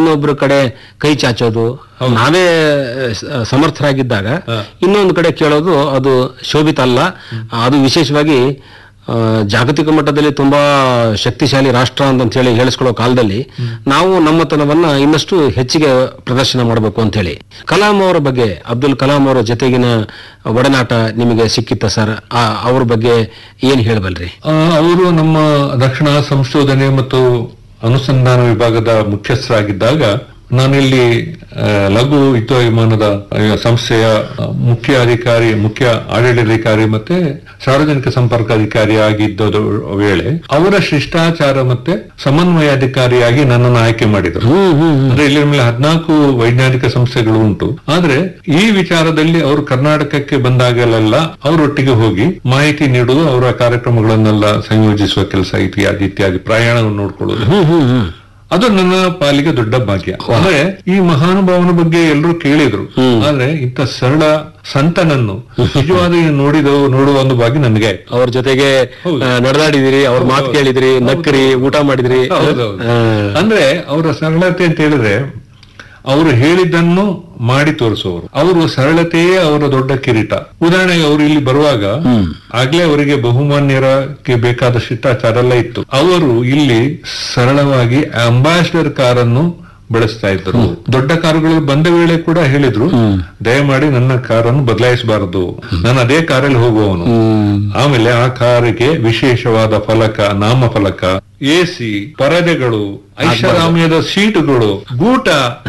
ಇನ್ನೊಬ್ರ ಕಡೆ ಕೈ ಚಾಚೋದು, ನಾವೇ ಸಮರ್ಥರಾಗಿದ್ದಾಗ ಇನ್ನೊಂದು ಕಡೆ ಕೇಳೋದು ಅದು ಶೋಭಿತ ಅಲ್ಲ. ಅದು ವಿಶೇಷವಾಗಿ ಜಾಗತಿಕ ಮಟ್ಟದಲ್ಲಿ ತುಂಬಾ ಶಕ್ತಿಶಾಲಿ ರಾಷ್ಟ್ರ ಅಂತ ಹೇಳಿ ಹೇಳಿಸ್ಕೊಳ್ಳೋ ಕಾಲದಲ್ಲಿ ನಾವು ನಮ್ಮತನವನ್ನ ಇನ್ನಷ್ಟು ಹೆಚ್ಚಿಗೆ ಪ್ರದರ್ಶನ ಮಾಡಬೇಕು ಅಂತ ಹೇಳಿ. ಕಲಾಂ ಅವರ ಬಗ್ಗೆ, ಅಬ್ದುಲ್ ಕಲಾಂ ಅವರ ಜೊತೆಗಿನ ಒಡನಾಟ ನಿಮಗೆ ಸಿಕ್ಕಿತ್ತ ಸರ್? ಅವ್ರ ಬಗ್ಗೆ ಏನ್ ಹೇಳಬಲ್ರಿ? ಅವರು ನಮ್ಮ ರಕ್ಷಣಾ ಸಂಶೋಧನೆ ಮತ್ತು ಅನುಸಂಧಾನ ವಿಭಾಗದ ಮುಖ್ಯಸ್ಥರಾಗಿದ್ದಾಗ ನಾನಿಲ್ಲಿ ಲಘು ಯುದ್ಧ ವಿಮಾನದ ಸಂಸ್ಥೆಯ ಮುಖ್ಯ ಆಡಳಿತಾಧಿಕಾರಿ ಮತ್ತೆ ಸಾರ್ವಜನಿಕ ಸಂಪರ್ಕಾಧಿಕಾರಿ ಆಗಿದ್ದ ವೇಳೆ ಅವರ ಶಿಷ್ಟಾಚಾರ ಮತ್ತೆ ಸಮನ್ವಯಾಧಿಕಾರಿಯಾಗಿ ನನ್ನನ್ನು ಆಯ್ಕೆ ಮಾಡಿದರು. ಅಂದ್ರೆ ಇಲ್ಲಿ ಮೇಲೆ 14 ವೈಜ್ಞಾನಿಕ ಸಂಸ್ಥೆಗಳು ಉಂಟು. ಆದ್ರೆ ಈ ವಿಚಾರದಲ್ಲಿ ಅವರು ಕರ್ನಾಟಕಕ್ಕೆ ಬಂದಾಗಲೆಲ್ಲ ಅವರೊಟ್ಟಿಗೆ ಹೋಗಿ ಮಾಹಿತಿ ನೀಡುವುದು, ಅವರ ಕಾರ್ಯಕ್ರಮಗಳನ್ನೆಲ್ಲ ಸಂಯೋಜಿಸುವ ಕೆಲಸ ಇತ್ಯಾದಿ ಪ್ರಯಾಣವನ್ನು ನೋಡ್ಕೊಳ್ಳೋದು, ಅದು ನನ್ನ ಪಾಲಿಗೆ ದೊಡ್ಡ ಭಾಗ್ಯ. ಅಂದ್ರೆ ಈ ಮಹಾನುಭಾವನ ಬಗ್ಗೆ ಎಲ್ಲರೂ ಕೇಳಿದ್ರು, ಆದ್ರೆ ಇಂಥ ಸರಳ ಸಂತನನ್ನು ನಿಜವಾದ ನೋಡುವ ಒಂದು ಭಾಗ್ಯ ನನಗೆ. ಅವ್ರ ಜೊತೆಗೆ ನಡೆದಾಡಿದಿರಿ, ಅವ್ರ ಮಾತು ಕೇಳಿದ್ರಿ, ನಕ್ಕರಿ, ಊಟ ಮಾಡಿದ್ರಿ. ಅಂದ್ರೆ ಅವರ ಸರಳತೆ ಅಂತ ಹೇಳಿದ್ರೆ ಅವರು ಹೇಳಿದ್ದನ್ನು ಮಾಡಿ ತೋರಿಸುವವರು. ಅವರು ಸರಳತೆಯೇ ಅವರ ದೊಡ್ಡ ಕಿರೀಟ. ಉದಾಹರಣೆಗೆ ಅವರು ಇಲ್ಲಿ ಬರುವಾಗ ಆಗ್ಲೇ ಅವರಿಗೆ ಬಹುಮಾನ್ಯರಕ್ಕೆ ಬೇಕಾದ ಶಿಷ್ಟಾಚಾರ ಎಲ್ಲ ಇತ್ತು. ಅವರು ಇಲ್ಲಿ ಸರಳವಾಗಿ ಅಂಬಾಸಿಡರ್ ಕಾರನ್ನು ಬಳಸ್ತಾ ಇದ್ರು. ದೊಡ್ಡ ಕಾರುಗಳು ಬಂದ ವೇಳೆ ಕೂಡ ಹೇಳಿದ್ರು, ದಯಮಾಡಿ ನನ್ನ ಕಾರನ್ನು ಬದಲಾಯಿಸಬಾರದು, ನಾನು ಅದೇ ಕಾರಲ್ಲಿ ಹೋಗುವವನು. ಆಮೇಲೆ ಆ ಕಾರಿಗೆ ವಿಶೇಷವಾದ ಫಲಕ, ನಾಮಫಲಕ, ಎಸಿ, ಪರದೆಗಳು, ಐಷಾರಾಮ್ಯದ ಸೀಟುಗಳು, ಗೂಟ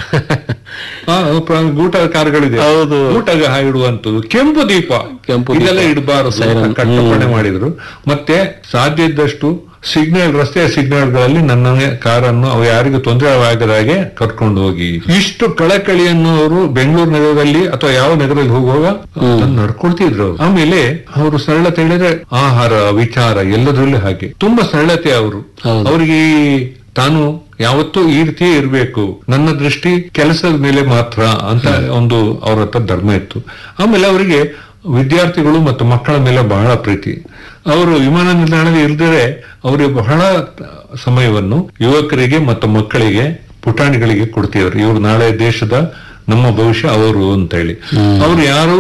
ಕಾರುಗಳಿದೆ, ಗೂಟಗ ಇಡುವಂತದ್ದು, ಕೆಂಪು ದೀಪ ಇದೆಲ್ಲ ಇಡಬಾರದು ಕಟ್ಟುಪಣೆ ಮಾಡಿದ್ರು. ಮತ್ತೆ ಸಾಧ್ಯ ಇದ್ದಷ್ಟು ರಸ್ತೆಯ ಸಿಗ್ನಲ್ಗಳಲ್ಲಿ ನನ್ನ ಕಾರನ್ನು ಅವು ಯಾರಿಗೂ ತೊಂದರೆ ಆಗದ ಹಾಗೆ ಕರ್ಕೊಂಡು ಹೋಗಿ, ಇಷ್ಟು ಕಳಕಳಿಯನ್ನು ಅವರು ಬೆಂಗಳೂರು ನಗರದಲ್ಲಿ ಅಥವಾ ಯಾವ ನಗರದಲ್ಲಿ ಹೋಗುವಾಗ ನಡ್ಕೊಳ್ತಿದ್ರು. ಆಮೇಲೆ ಅವರು ಸರಳತೆ ಹೇಳಿದ್ರೆ ಆಹಾರ, ವಿಚಾರ ಎಲ್ಲದರಲ್ಲೂ ಹಾಗೆ ತುಂಬಾ ಸರಳತೆ. ಅವರಿಗೆ ತಾನು ಯಾವತ್ತೂ ಈ ರೀತಿ ಇರಬೇಕು, ನನ್ನ ದೃಷ್ಟಿ ಕೆಲಸದ ಮೇಲೆ ಮಾತ್ರ ಅಂತ ಒಂದು ಅವ್ರ ಹತ್ರ ಧರ್ಮ ಇತ್ತು. ಆಮೇಲೆ ಅವರಿಗೆ ವಿದ್ಯಾರ್ಥಿಗಳು ಮತ್ತು ಮಕ್ಕಳ ಮೇಲೆ ಬಹಳ ಪ್ರೀತಿ. ಅವರು ವಿಮಾನ ನಿಲ್ದಾಣದಲ್ಲಿ ಇಲ್ದರೆ ಅವರಿಗೆ ಬಹಳ ಸಮಯವನ್ನು ಯುವಕರಿಗೆ ಮತ್ತು ಮಕ್ಕಳಿಗೆ, ಪುಟಾಣಿಗಳಿಗೆ ಕೊಡ್ತಿದ್ರು. ಇವರು ನಾಳೆ ದೇಶದ ನಮ್ಮ ಭವಿಷ್ಯ ಅವರು ಅಂತ ಹೇಳಿ. ಅವರು ಯಾರು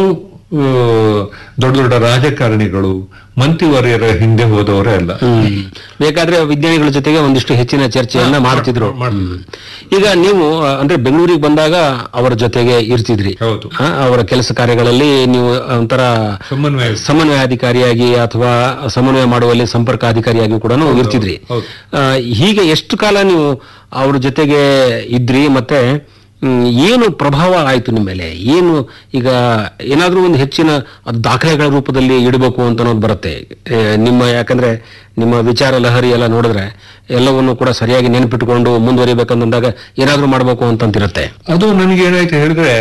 ದೊಡ್ಡ ದೊಡ್ಡ ರಾಜಕಾರಣಿಗಳು, ಮಂತ್ರಿವರ್ಯರ ಹಿಂದೆ ಹೋದವರೇ ಅಲ್ಲ. ಬೇಕಾದ್ರೆ ವಿಜ್ಞಾನಿಗಳ ಜೊತೆಗೆ ಒಂದಿಷ್ಟು ಹೆಚ್ಚಿನ ಚರ್ಚೆಯನ್ನ ಮಾಡ್ತಿದ್ರು. ಈಗ ನೀವು ಅಂದ್ರೆ ಬೆಂಗಳೂರಿಗೆ ಬಂದಾಗ ಅವರ ಜೊತೆಗೆ ಇರ್ತಿದ್ರಿ. ಅವರ ಕೆಲಸ ಕಾರ್ಯಗಳಲ್ಲಿ ನೀವು ಒಂಥರ ಸಮನ್ವಯಾಧಿಕಾರಿಯಾಗಿ ಅಥವಾ ಸಮನ್ವಯ ಮಾಡುವಲ್ಲಿ ಸಂಪರ್ಕ ಅಧಿಕಾರಿಯಾಗಿ ಕೂಡ ಇರ್ತಿದ್ರಿ. ಹೀಗೆ ಎಷ್ಟು ಕಾಲ ನೀವು ಅವ್ರ ಜೊತೆಗೆ ಇದ್ರಿ? ಮತ್ತೆ ಏನು ಪ್ರಭಾವ ಆಯ್ತು ನಿಮ್ಮ ಮೇಲೆ? ಏನು ಈಗ ಏನಾದ್ರೂ ಒಂದು ಹೆಚ್ಚಿನ ದಾಖಲೆಗಳ ರೂಪದಲ್ಲಿ ಇಡಬೇಕು ಅಂತ ಅನ್ನೋದು ಬರುತ್ತೆ ಯಾಕಂದ್ರೆ ನಿಮ್ಮ ವಿಚಾರ ಲಹರಿ ಎಲ್ಲ ನೋಡಿದ್ರೆ ಎಲ್ಲವನ್ನು ಕೂಡ ಸರಿಯಾಗಿ ನೆನಪಿಟ್ಟುಕೊಂಡು ಮುಂದುವರಿಬೇಕಂದಾಗ ಏನಾದ್ರೂ ಮಾಡ್ಬೇಕು ಅಂತಂತಿರುತ್ತೆ. ಅದು ನನಗೆ ಏನಾಯ್ತು ಹೇಳಿದ್ರೆ,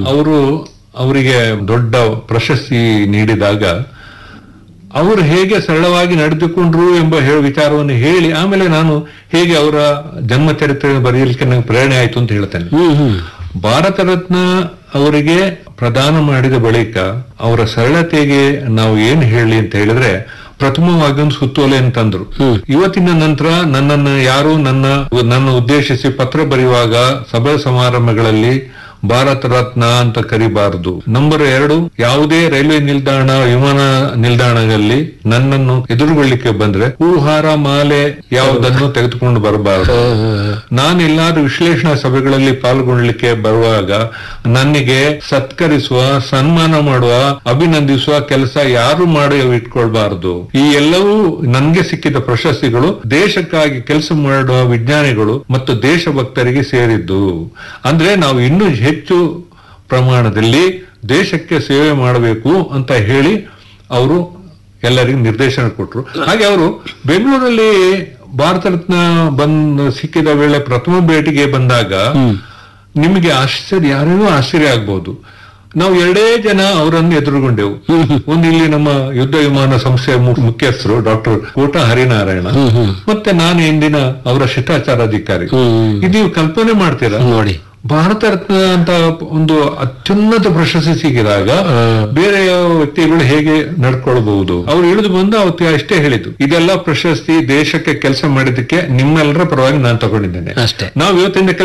ಅವರಿಗೆ ದೊಡ್ಡ ಪ್ರಶಸ್ತಿ ನೀಡಿದಾಗ ಅವರು ಹೇಗೆ ಸರಳವಾಗಿ ನಡೆದುಕೊಂಡ್ರು ಎಂಬ ವಿಚಾರವನ್ನು ಹೇಳಿ, ಆಮೇಲೆ ನಾನು ಹೇಗೆ ಅವರ ಜನ್ಮ ಚರಿತ್ರೆ ಬರೆಯಲಿಕ್ಕೆ ನಂಗೆ ಪ್ರೇರಣೆ ಆಯ್ತು ಅಂತ ಹೇಳ್ತೇನೆ. ಭಾರತ ರತ್ನ ಅವರಿಗೆ ಪ್ರದಾನ ಮಾಡಿದ ಬಳಿಕ ಅವರ ಸರಳತೆಗೆ ನಾವು ಏನ್ ಹೇಳಿ ಅಂತ ಹೇಳಿದ್ರೆ, ಪ್ರಥಮವಾಗಿ ಒಂದು ಸುತ್ತೋಲೆ ಅಂತಂದ್ರು. ಇವತ್ತಿನ ನಂತರ ನನ್ನನ್ನು ಯಾರು ನನ್ನ ಉದ್ದೇಶಿಸಿ ಪತ್ರ ಬರೆಯುವಾಗ ಸಭೆ ಸಮಾರಂಭಗಳಲ್ಲಿ ಭಾರತ ರತ್ನ ಅಂತ ಕರಿಬಾರದು. ನಂಬರ್ 2, ಯಾವುದೇ ರೈಲ್ವೆ ನಿಲ್ದಾಣ, ವಿಮಾನ ನಿಲ್ದಾಣದಲ್ಲಿ ನನ್ನನ್ನು ಎದುರುಗೊಳ್ಳಿಕ್ಕೆ ಬಂದ್ರೆ ಹೂಹಾರ, ಮಾಲೆ ಯಾವುದನ್ನು ತೆಗೆದುಕೊಂಡು ಬರಬಾರದು. ನಾನೆಲ್ಲಾದ್ರೂ ವಿಶ್ಲೇಷಣಾ ಸಭೆಗಳಲ್ಲಿ ಪಾಲ್ಗೊಳ್ಳಿಕ್ಕೆ ಬರುವಾಗ ನನಗೆ ಸತ್ಕರಿಸುವ, ಸನ್ಮಾನ ಮಾಡುವ, ಅಭಿನಂದಿಸುವ ಕೆಲಸ ಯಾರು ಮಾಡಿ ಇಟ್ಕೊಳ್ಬಾರದು. ಈ ಎಲ್ಲವೂ ನನ್ಗೆ ಸಿಕ್ಕಿದ ಪ್ರಶಸ್ತಿಗಳು ದೇಶಕ್ಕಾಗಿ ಕೆಲಸ ಮಾಡುವ ವಿಜ್ಞಾನಿಗಳು ಮತ್ತು ದೇಶಭಕ್ತರಿಗೆ ಸೇರಿದ್ದು. ಅಂದ್ರೆ ನಾವು ಇನ್ನೂ ಹೆಚ್ಚು ಪ್ರಮಾಣದಲ್ಲಿ ದೇಶಕ್ಕೆ ಸೇವೆ ಮಾಡಬೇಕು ಅಂತ ಹೇಳಿ ಅವರು ಎಲ್ಲರಿಗೂ ನಿರ್ದೇಶನ ಕೊಟ್ಟರು. ಹಾಗೆ ಅವರು ಬೆಂಗಳೂರಲ್ಲಿ ಭಾರತ ರತ್ನ ಸಿಕ್ಕಿದ ವೇಳೆ ಪ್ರಥಮ ಭೇಟಿಗೆ ಬಂದಾಗ ನಿಮಗೆ ಯಾರಿಗೂ ಆಶ್ಚರ್ಯ ಆಗ್ಬಹುದು. ನಾವು 2 ಜನ ಅವರನ್ನು ಎದುರುಗೊಂಡೆವು. ಒಂದು ಇಲ್ಲಿ ನಮ್ಮ ಯುದ್ಧ ವಿಮಾನ ಸಂಸ್ಥೆಯ ಮುಖ್ಯಸ್ಥರು ಡಾಕ್ಟರ್ ಕೋಟ ಹರಿನಾರಾಯಣ, ಮತ್ತೆ ನಾನು ಇಂದಿನ ಅವರ ಶಿಷ್ಟಾಚಾರಾಧಿಕಾರಿ. ಇದು ನೀವು ಕಲ್ಪನೆ ಮಾಡ್ತೀರಾ ನೋಡಿ, ಭಾರತ ರತ್ನ ಅಂತ ಒಂದು ಅತ್ಯುನ್ನತ ಪ್ರಶಸ್ತಿ ಸಿಕ್ಕಿದಾಗ ಬೇರೆ ವ್ಯಕ್ತಿಗಳು ಹೇಗೆ ನಡ್ಕೊಳ್ಬಹುದು? ಅವ್ರು ಇಳಿದು ಬಂದು ಅವತ್ತು ಅಷ್ಟೇ ಹೇಳಿದ್ದು, ಇದೆಲ್ಲ ಪ್ರಶಸ್ತಿ ದೇಶಕ್ಕೆ ಕೆಲಸ ಮಾಡಿದ್ದಕ್ಕೆ ನಿಮ್ಮೆಲ್ಲರ ಪರವಾಗಿ ನಾನು ತಗೊಂಡಿದ್ದೇನೆ. ನಾವು ಇವತ್ತಿನ